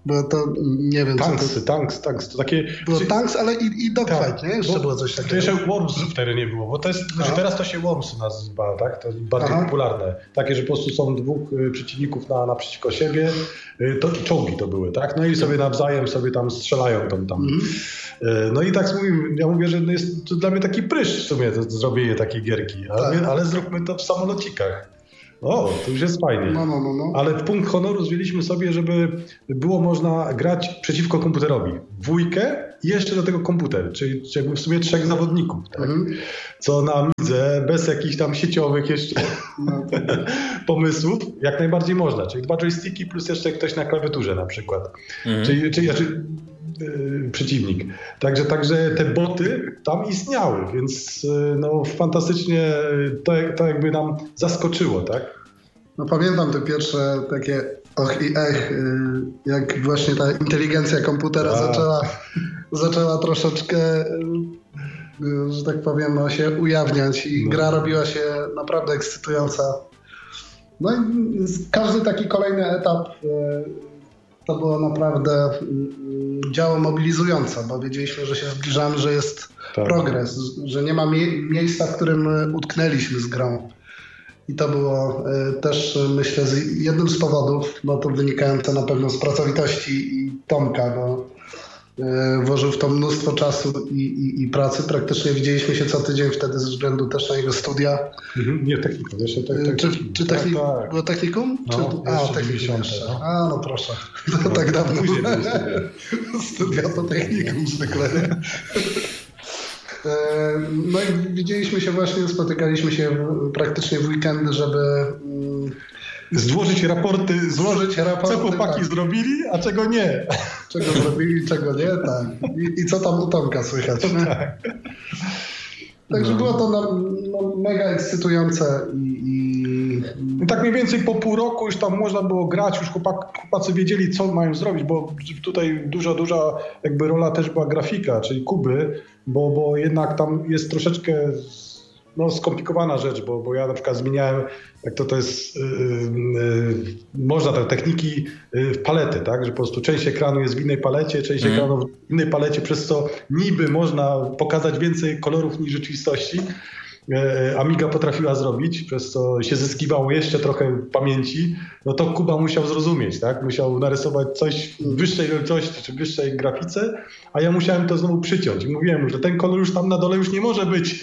Bo to nie wiem Tanks, to takie... Było Tanks, ale i Dogfight, nie? Jeszcze było coś takiego. To jeszcze Worms wtedy nie było, bo to jest, teraz to się Worms nazywa, tak? To jest bardziej popularne. Takie, że po prostu są dwóch przeciwników naprzeciwko siebie, to czołgi to były, tak? No i sobie nawzajem sobie tam strzelają tam. No i tak ja mówię, że jest to dla mnie taki prysz w sumie to zrobienie takiej gierki, ale zróbmy to w samolocikach. O, to już jest fajnie. No. Ale w punkt honoru zwzięliśmy sobie, żeby było można grać przeciwko komputerowi. Dwójkę i jeszcze do tego komputer, czyli jakby w sumie 3 zawodników. Tak? Co na Amidze, bez jakichś tam sieciowych jeszcze pomysłów, jak najbardziej można. Czyli 2 joysticki plus jeszcze ktoś na klawiaturze na przykład. Czyli przeciwnik. Także te boty tam istniały, więc no, fantastycznie to jakby nam zaskoczyło, tak? No pamiętam te pierwsze takie och i ech, jak właśnie ta inteligencja komputera zaczęła troszeczkę, że tak powiem, no, się ujawniać i gra robiła się naprawdę ekscytująca. No i każdy taki kolejny etap to było naprawdę działo mobilizujące, bo wiedzieliśmy, że się zbliżamy, że jest progres, że nie ma miejsca, w którym utknęliśmy z grą. I to było też, myślę, jednym z powodów, no to wynikające na pewno z pracowitości i Tomka, bo włożył w to mnóstwo czasu i pracy. Praktycznie widzieliśmy się co tydzień wtedy ze względu też na jego studia. Nie, technikum. Czy było technikum? No, technikum jeszcze. No proszę. To tak dawno. Studia to technikum zwykle. No i widzieliśmy się właśnie, spotykaliśmy się praktycznie w weekendy, żeby złożyć raporty, co chłopaki zrobili, a czego nie. Czego zrobili, czego nie, tak. I co tam u Tomka słychać. Tak. Także było to mega ekscytujące i tak mniej więcej po pół roku już tam można było grać, już chłopacy wiedzieli, co mają zrobić, bo tutaj duża jakby rola też była grafika, czyli Kuby, bo jednak tam jest troszeczkę skomplikowana rzecz, bo ja na przykład zmieniałem, jak to jest, można te techniki w palety, tak, że po prostu część ekranu jest w innej palecie, część ekranu w innej palecie, przez co niby można pokazać więcej kolorów niż rzeczywistości. Amiga potrafiła zrobić, przez co się zyskiwało jeszcze trochę pamięci, no to Kuba musiał zrozumieć, tak? Musiał narysować coś w wyższej wielkości czy wyższej grafice, a ja musiałem to znowu przyciąć. I mówiłem, że ten kolor już tam na dole już nie może być.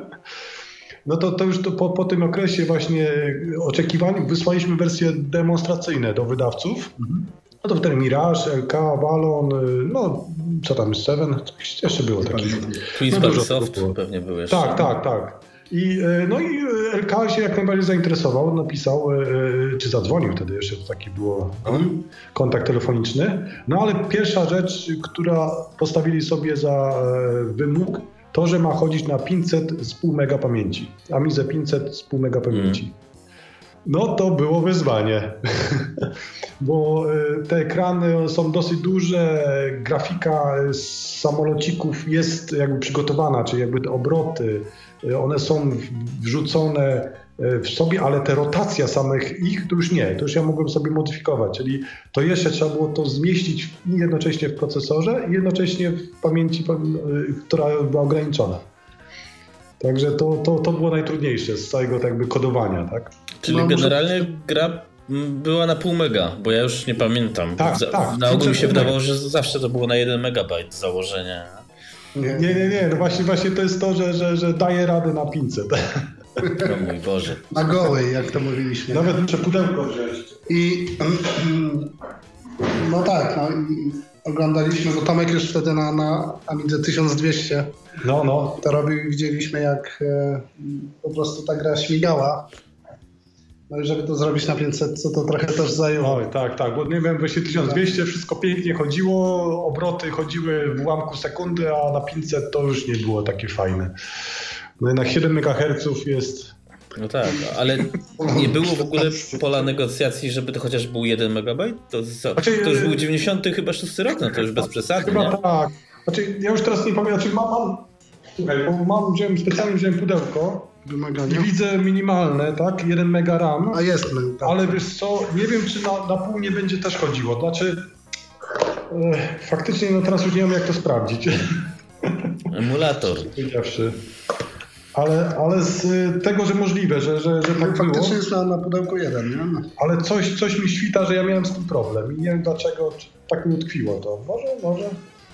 No to już po tym okresie właśnie oczekiwań wysłaliśmy wersje demonstracyjne do wydawców. No to wtedy Mirage, LK, Avalon, no co tam jest, Seven, coś jeszcze było takich. Soft pewnie był jeszcze. Tak. I LK się jak najbardziej zainteresował, napisał, czy zadzwonił wtedy jeszcze, to taki było kontakt telefoniczny. No ale pierwsza rzecz, która postawili sobie za wymóg, to, że ma chodzić na 500 z pół mega pamięci. Amizę 500 z pół mega pamięci. No to było wyzwanie, bo te ekrany są dosyć duże, grafika z samolocików jest jakby przygotowana, czyli jakby te obroty, one są wrzucone w sobie, ale te rotacja samych ich to już nie, to już ja mogłem sobie modyfikować, czyli to jeszcze trzeba było to zmieścić jednocześnie w procesorze i jednocześnie w pamięci, która była ograniczona. Także to było najtrudniejsze z całego jakby kodowania, tak? Czyli generalnie gra była na pół mega, bo ja już nie pamiętam. Tak. Na ogół mi się wydawało, że zawsze to było na 1 megabajt założenie. Nie, no właśnie to jest to, że daje radę na 500. O mój Boże. Na gołej, jak to mówiliśmy. Nawet muszę pudełko wziąć. I no tak, i oglądaliśmy, bo Tomek już wtedy na Amidze 1200 to robił i widzieliśmy, jak po prostu ta gra śmigała. No i żeby to zrobić na 500, co to trochę też zajęło. Oj, tak, bo nie wiem, właśnie 1200 wszystko pięknie chodziło, obroty chodziły w ułamku sekundy, a na 500 to już nie było takie fajne. No jednak 7 MHz jest... No tak, ale nie było w ogóle pola negocjacji, żeby to chociaż był 1 megabajt? To już był 90 chyba 6 rok, no to już bez przesady, chyba nie? Tak. Znaczy, ja już teraz nie pamiętam, specjalnie wziąłem pudełko i widzę minimalne, tak? 1 mega RAM. A jest, tak. Ale wiesz co, nie wiem, czy na pół nie będzie też chodziło. Znaczy, Faktycznie, no teraz już nie wiem, jak to sprawdzić. Emulator. Ale z tego, że możliwe, że tak faktycznie było. jest na pudełku jeden, nie? Ale coś mi świta, że ja miałem z tym problem i nie wiem dlaczego tak mi utkwiło to. Może.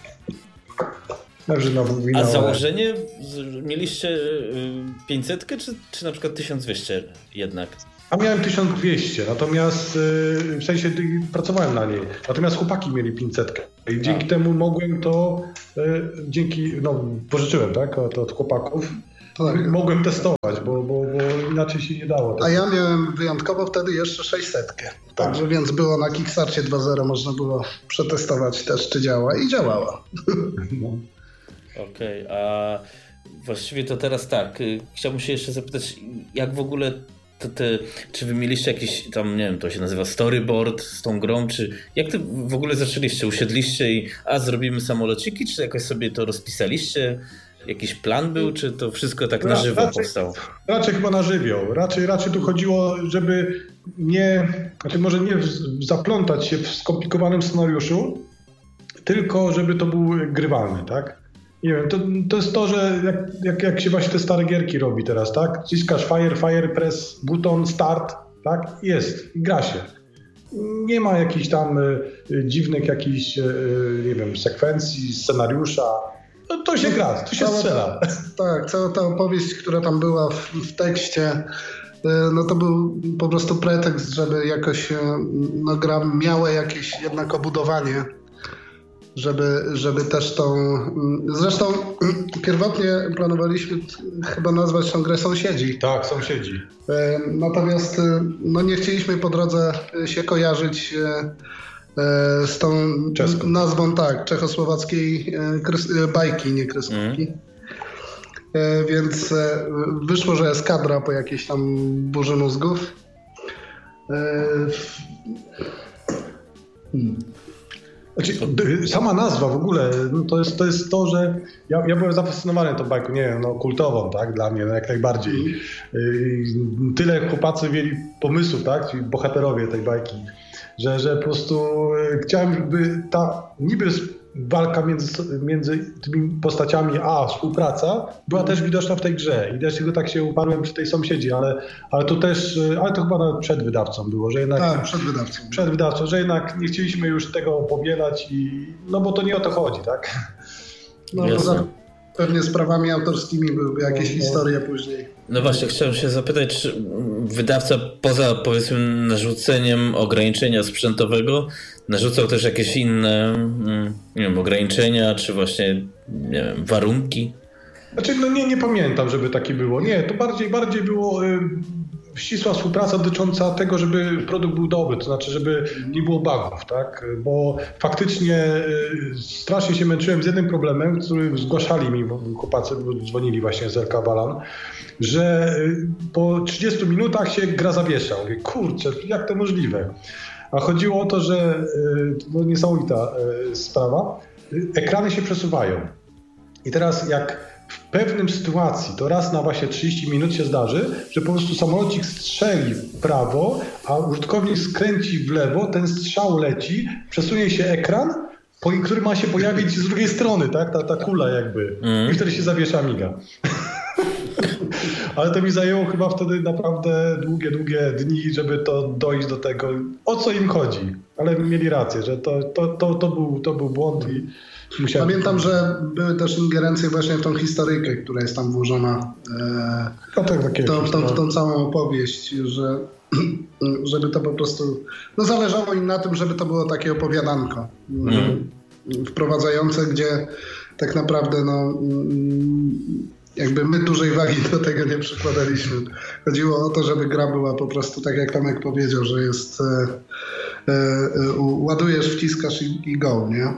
A założenie mieliście 500 czy na przykład 1200 jednak? A miałem 1200, natomiast w sensie pracowałem na niej. Natomiast chłopaki mieli 500 i dzięki temu mogłem to, pożyczyłem, tak, od chłopaków. Tak. Mogłem testować, bo inaczej się nie dało. A ja miałem wyjątkowo wtedy jeszcze 600. Także więc było na Kickstarcie 2.0, można było przetestować też, czy działa i działała. No. Okej, a właściwie to teraz tak, chciałbym się jeszcze zapytać, jak w ogóle czy wy mieliście jakiś tam, nie wiem, to się nazywa storyboard z tą grą, czy jak ty w ogóle zaczęliście? Usiedliście i zrobimy samolociki, czy jakoś sobie to rozpisaliście? Jakiś plan był, czy to wszystko tak na żywo powstało? Raczej chyba na żywioł. Raczej tu chodziło, żeby może nie zaplątać się w skomplikowanym scenariuszu, tylko żeby to był grywalny, tak? Nie wiem, to jest to, że jak się właśnie te stare gierki robi teraz, tak? Ciskasz fire, press, buton, start, tak? Jest, gra się. Nie ma jakichś tam dziwnych nie wiem, sekwencji, scenariusza. No, to się gra, to się strzela. Tak, cała ta opowieść, która tam była w tekście, no to był po prostu pretekst, żeby jakoś gra miała jakieś jednak obudowanie. Żeby też Zresztą pierwotnie planowaliśmy chyba nazwać tą grę Sąsiedzi. Tak, Sąsiedzi. Natomiast nie chcieliśmy po drodze się kojarzyć z tą nazwą, tak, czechosłowackiej bajki, nie kreskówki. Więc wyszło, że eskadra po jakiejś tam burzy mózgów. Sama nazwa w ogóle, to jest to, że ja byłem zafascynowany tą bajką, nie wiem, kultową, tak, dla mnie, jak najbardziej. Tyle chłopacy mieli pomysłów, tak, ci bohaterowie tej bajki, że po prostu chciałem, żeby ta niby walka między tymi postaciami, współpraca była też widoczna w tej grze i dlatego tak się uparłem przy tej Sąsiedzi, ale to też, to chyba nawet przed wydawcą było, że jednak... Tak, przed wydawcą, że jednak nie chcieliśmy już tego powielać bo to nie o to chodzi, tak? Poza pewnie sprawami autorskimi były jakieś historie później. No właśnie, chciałem się zapytać, czy wydawca poza, powiedzmy, narzuceniem ograniczenia sprzętowego narzucał też jakieś inne, nie wiem, ograniczenia, czy właśnie, nie wiem, warunki? Znaczy, nie pamiętam, żeby takie było. Nie, to bardziej było ścisła współpraca dotycząca tego, żeby produkt był dobry, to znaczy, żeby nie było bugów, tak? Bo faktycznie strasznie się męczyłem z jednym problemem, który zgłaszali mi chłopacy, dzwonili właśnie z LK Avalon, że po 30 minutach się gra zawiesza. Mówię, kurczę, jak to możliwe? A chodziło o to, że to niesamowita sprawa, ekrany się przesuwają. I teraz jak w pewnym sytuacji, to raz na właśnie 30 minut się zdarzy, że po prostu samolocik strzeli w prawo, a użytkownik skręci w lewo, ten strzał leci, przesunie się ekran, który ma się pojawić z drugiej strony, tak? Ta kula jakby. I wtedy się zawiesza miga. Ale to mi zajęło chyba wtedy naprawdę długie dni, żeby dojść do tego, o co im chodzi. Ale mieli rację, że to był błąd i musiałem... Pamiętam, że były też ingerencje właśnie w tą historyjkę, która jest tam włożona w tą całą opowieść, żeby to po prostu... zależało im na tym, żeby to było takie opowiadanko wprowadzające, gdzie tak naprawdę jakby my dużej wagi do tego nie przykładaliśmy. Chodziło o to, żeby gra była po prostu tak, jak Tomek powiedział, że jest ładujesz, wciskasz i go, nie?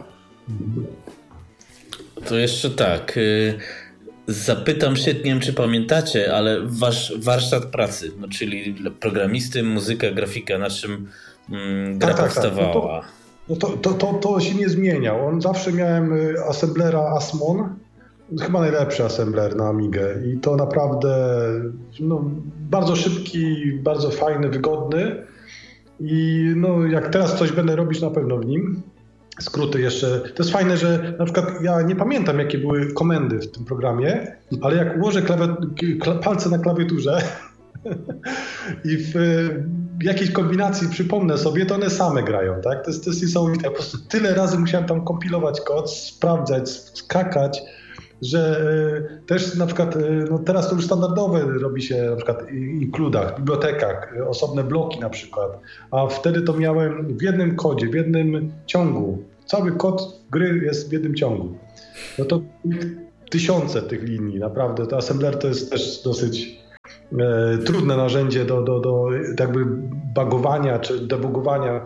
To jeszcze tak, zapytam się, nie wiem czy pamiętacie, ale wasz warsztat pracy, czyli programisty, muzyka, grafika, na czym gra powstawała? To się nie zmieniał. On zawsze miałem assemblera Asmon, chyba najlepszy assembler na Amigę i to naprawdę bardzo szybki, bardzo fajny, wygodny i jak teraz coś będę robić na pewno w nim. skróty jeszcze. To jest fajne, że na przykład ja nie pamiętam, jakie były komendy w tym programie, ale jak ułożę palce na klawiaturze i w jakiejś kombinacji przypomnę sobie, to one same grają, tak? To jest niesamowite. Ja po prostu tyle razy musiałem tam kompilować kod, sprawdzać, skakać, że też na przykład, no teraz to już standardowe robi się na przykład w kludach, w bibliotekach, osobne bloki na przykład, a wtedy to miałem w jednym kodzie, w jednym ciągu. Cały kod gry jest w jednym ciągu. No to tysiące tych linii, naprawdę. To assembler to jest też dosyć trudne narzędzie do jakby bugowania czy debugowania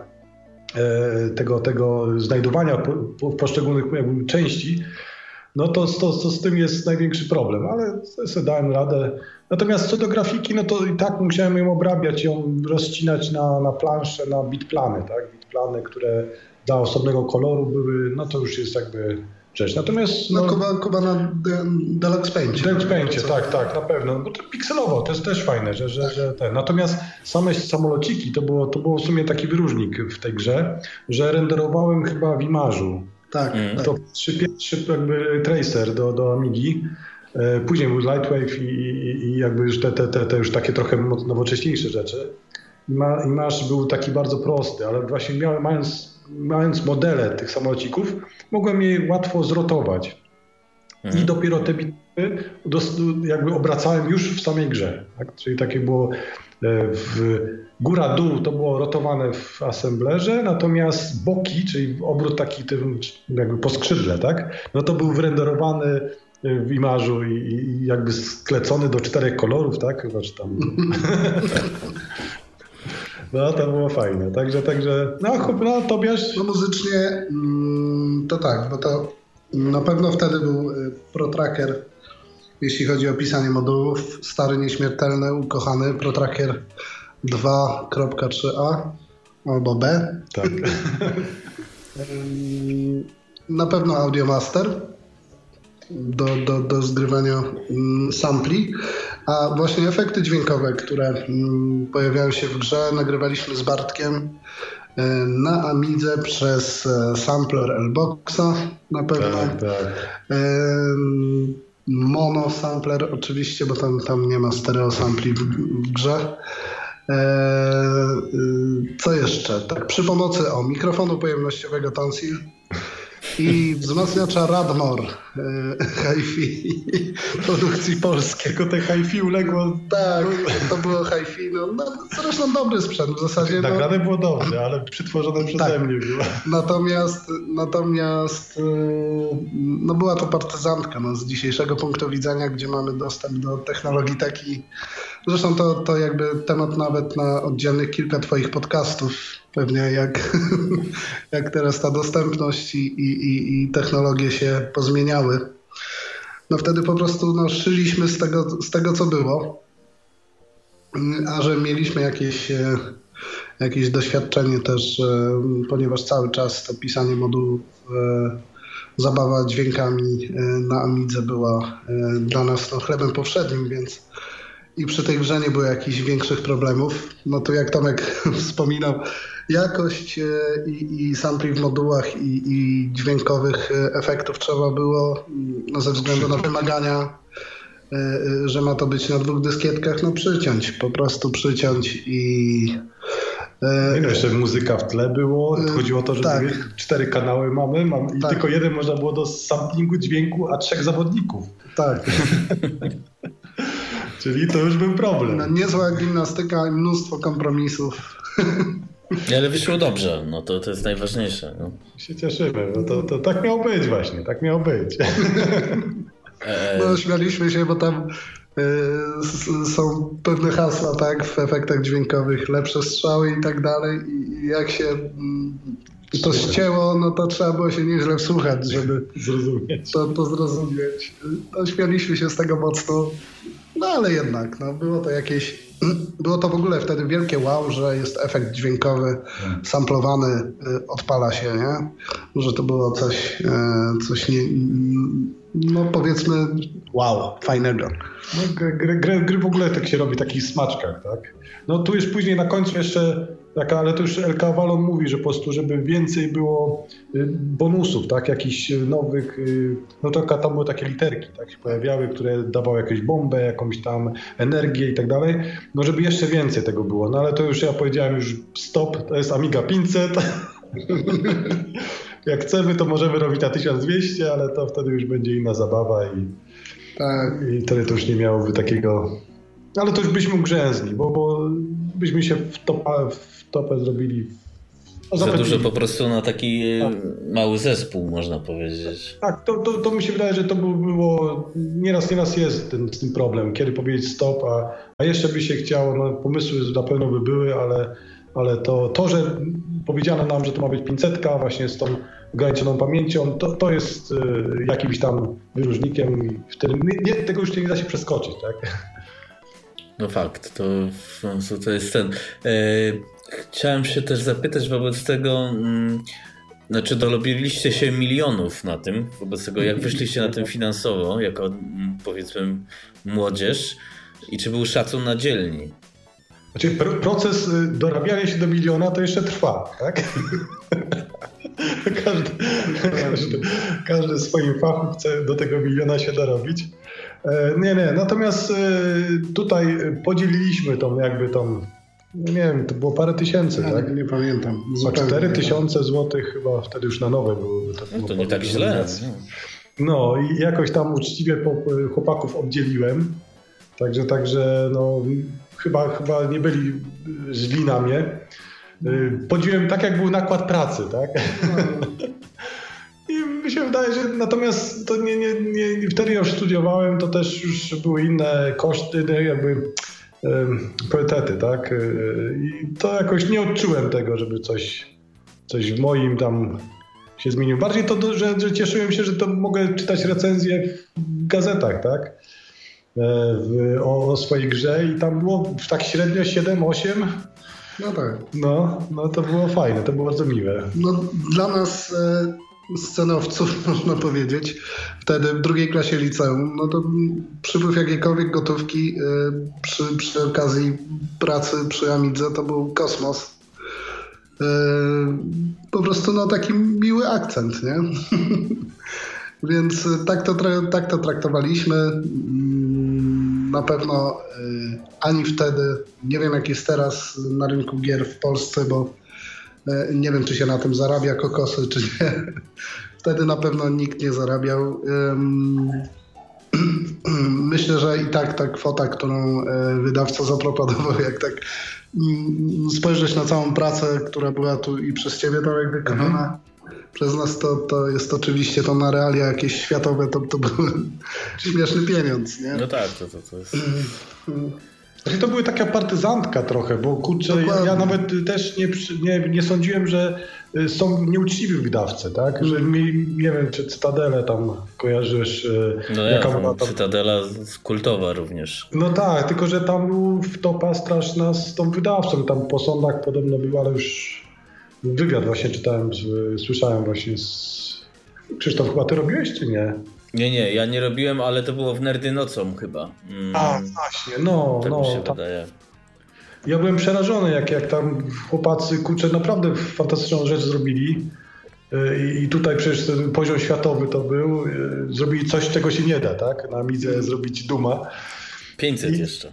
tego znajdowania poszczególnych jakby części. No to z tym jest największy problem, ale sobie dałem radę. Natomiast co do grafiki, no to i tak musiałem ją obrabiać, ją rozcinać na planszę, na bitplany, tak? Bitplany, które dla osobnego koloru były, no to już jest jakby rzecz. Natomiast Kuba na Deluxe Paincie. Deluxe Paincie, tak, na pewno. Bo to pikselowo, to jest też fajne, że ten. Natomiast same samolociki, to było w sumie taki wyróżnik w tej grze, że renderowałem chyba w Image'u. Tak. To pierwszy jakby tracer do Amigi. Później był Lightwave i jakby już te już takie trochę nowocześniejsze rzeczy. Image był taki bardzo prosty, ale właśnie mając modele tych samolocików, mogłem je łatwo zrotować. I dopiero te bitwy jakby obracałem już w samej grze. Tak? Czyli takie było góra-dół to było rotowane w assemblerze, natomiast boki, czyli obrót taki jakby po skrzydle, tak? No to był wyrenderowany w Image'u i jakby sklecony do 4 kolorów, tak? Chyba, czy tam... No to było fajne, także no Tobiasz... No muzycznie to tak, bo to na pewno wtedy był ProTracker, jeśli chodzi o pisanie modułów, stary, nieśmiertelny, ukochany ProTracker 2.3a albo B. Tak. Na pewno Audiomaster do zgrywania sampli, a właśnie efekty dźwiękowe, które pojawiają się w grze, nagrywaliśmy z Bartkiem na Amidze przez sampler L-Boxa na pewno. Tak. Mono sampler oczywiście, bo tam nie ma stereo sampli w grze. Co jeszcze? Tak, przy pomocy mikrofonu pojemnościowego Tonsil i wzmacniacza Radmor hi-fi produkcji polskiej. Tylko te hi-fi uległo... Tak, to było hi-fi. No, zresztą dobry sprzęt w zasadzie. Nagrane było dobrze, ale przytworzone przeze mnie było. Natomiast no była to partyzantka z dzisiejszego punktu widzenia, gdzie mamy dostęp do technologii taki. Zresztą to jakby temat nawet na oddzielnych kilka twoich podcastów. Pewnie jak teraz ta dostępność i technologie się pozmieniały. No wtedy po prostu szyliśmy z tego, co było. A że mieliśmy jakieś doświadczenie też, ponieważ cały czas to pisanie modułów, zabawa dźwiękami na Amidze była dla nas chlebem powszednim, więc i przy tej grze nie było jakichś większych problemów. No to jak Tomek wspominał, jakość i sampli w modułach i dźwiękowych efektów trzeba było, no ze względu na wymagania, że ma to być na 2 dyskietkach, po prostu przyciąć i... Jeszcze muzyka w tle było. Chodziło o to, że 4 kanały mamy i tylko jeden można było do samplingu dźwięku, a 3 zawodników. Tak. Czyli to już był problem. No, niezła gimnastyka i mnóstwo kompromisów. Ale wyszło dobrze, no to jest najważniejsze. No. Się cieszymy, no to tak miało być właśnie, tak miało być. No śmialiśmy się, bo tam są pewne hasła, tak, w efektach dźwiękowych, lepsze strzały i tak dalej i jak się to ścięło, no to trzeba było się nieźle wsłuchać, żeby zrozumieć. To zrozumieć. To śmialiśmy się z tego mocno, no ale jednak, no było to w ogóle wtedy wielkie wow, że jest efekt dźwiękowy, samplowany, odpala się, nie? Że to było coś no powiedzmy wow, fajnego. No, gry w ogóle tak się robi w takich smaczkach, tak? No tu już później na końcu jeszcze ale to już LK Avalon mówi, że po prostu, żeby więcej było bonusów, tak, jakichś nowych, no to tam były takie literki, tak, się pojawiały, które dawały jakąś bombę, jakąś tam energię i tak dalej, no żeby jeszcze więcej tego było, no ale to już ja powiedziałem już stop, to jest Amiga 500, jak chcemy to możemy robić na 1200, ale to wtedy już będzie inna zabawa i wtedy to już nie miałoby takiego, ale to już byśmy ugrzęzli, bo byśmy się w topę zrobili. Za dużo po prostu na taki mały zespół, można powiedzieć. Tak, to mi się wydaje, że to było nieraz jest z tym problem, kiedy powiedzieć stop, a jeszcze by się chciało, no pomysły na pewno by były, ale to, że powiedziano nam, że to ma być 500 właśnie z tą ograniczoną pamięcią, to jest jakimś tam wyróżnikiem i wtedy tego już nie da się przeskoczyć, tak? No fakt, to jest ten. Chciałem się też zapytać wobec tego, znaczy dorobiliście się milionów na tym, wobec tego jak wyszliście na tym finansowo, jako powiedzmy młodzież i czy był szacun na dzielni? Znaczy proces dorabiania się do miliona to jeszcze trwa, tak? Każdy w swoim fachu chce do tego miliona się dorobić. Nie, natomiast tutaj podzieliliśmy tą jakby tą, nie wiem, to było parę tysięcy, tak? Nie pamiętam. 4000 złotych chyba wtedy już na nowe były. To nie tak źle. No i jakoś tam uczciwie chłopaków oddzieliłem, także no chyba nie byli źli na mnie. Podzieliłem tak, jak był nakład pracy, tak? I mi się wydaje, że natomiast to nie wtedy już studiowałem, to też już były inne koszty, jakby priorytety, tak? I to jakoś nie odczułem tego, żeby coś w moim tam się zmieniło. Bardziej to, że cieszyłem się, że to mogę czytać recenzje w gazetach, tak? O swojej grze i tam było tak średnio 7-8. No tak. No to było fajne, to było bardzo miłe. No dla nas scenowców, można powiedzieć, wtedy w drugiej klasie liceum, no to przypływ jakiejkolwiek gotówki przy okazji pracy przy Amidze to był kosmos. Po prostu no taki miły akcent, nie? Więc tak to traktowaliśmy. Na pewno ani wtedy, nie wiem jak jest teraz na rynku gier w Polsce, bo nie wiem czy się na tym zarabia kokosy, czy nie. Wtedy na pewno nikt nie zarabiał. Myślę, że i tak ta kwota, którą wydawca zaproponował, jak tak spojrzeć na całą pracę, która była tu i przez ciebie Tomek wykonana, przez nas to jest oczywiście to na realia jakieś światowe, to był śmieszny pieniądz, nie? No tak, to jest... Znaczy to były taka partyzantka trochę, bo kurczę, ja nawet też nie sądziłem, że są nieuczciwi wydawcy, tak? Że nie wiem, czy Cytadelę tam kojarzysz. No jaka była tam... Cytadela kultowa również. No tak, tylko że tam był wtopa straszna z tą wydawcą, tam po sądach podobno był, ale już wywiad właśnie czytałem, słyszałem właśnie Krzysztof, chyba ty robiłeś, czy nie? Nie, ja nie robiłem, ale to było w Nerdy nocą chyba. A, właśnie, no. Tak mi się wydaje. Ja byłem przerażony, jak tam chłopacy, kurczę, naprawdę fantastyczną rzecz zrobili. I tutaj przecież ten poziom światowy to był. Zrobili coś, czego się nie da, tak? Na Amidze zrobić Duma. 500 jeszcze.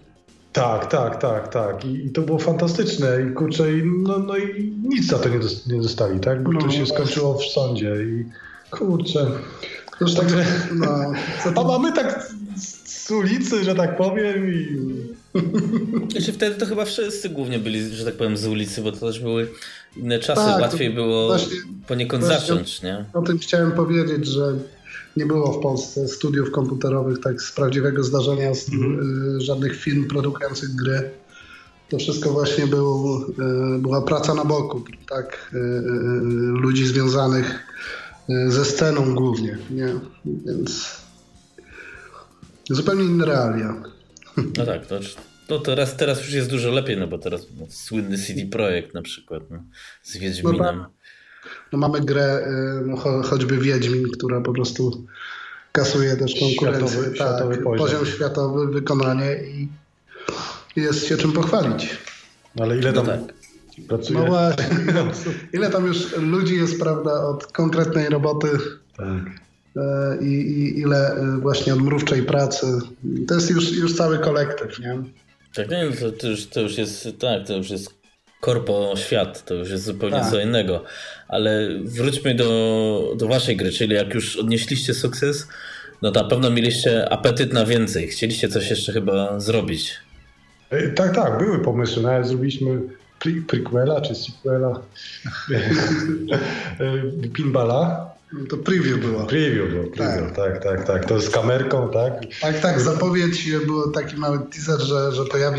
Tak. I to było fantastyczne. I kurczę, no i nic za to nie dostali, tak? Bo to się skończyło w sądzie i kurczę. Już także, a mamy tak z ulicy, że tak powiem i... Znaczy wtedy to chyba wszyscy głównie byli, że tak powiem, z ulicy, bo to też były inne czasy, tak, łatwiej było poniekąd zacząć, nie? O tym chciałem powiedzieć, że nie było w Polsce studiów komputerowych tak z prawdziwego zdarzenia, żadnych firm produkujących gry. To wszystko właśnie była praca na boku, tak? Ludzi związanych ze sceną głównie, nie? Więc zupełnie inne realia. No tak, to teraz już jest dużo lepiej, no bo teraz słynny CD Projekt na przykład, no, z Wiedźminem. No mamy grę, choćby Wiedźmin, która po prostu kasuje też konkurencję. Światowy poziom światowy, wykonanie i jest się czym pochwalić. Ale ile tam Pracuje. No właśnie, ile tam już ludzi jest, prawda, od konkretnej roboty i ile właśnie od mrówczej pracy. To jest już cały kolektyw, nie? Tak, nie, to już jest korpo świat, to już jest zupełnie co innego. Ale wróćmy do waszej gry, czyli jak już odnieśliście sukces, no to na pewno mieliście apetyt na więcej. Chcieliście coś jeszcze chyba zrobić. Tak, były pomysły. Nawet zrobiliśmy prequela czy sequela Pinballa. To preview było. Tak. To z kamerką, tak? Tak, zapowiedź, było taki mały teaser, że pojawi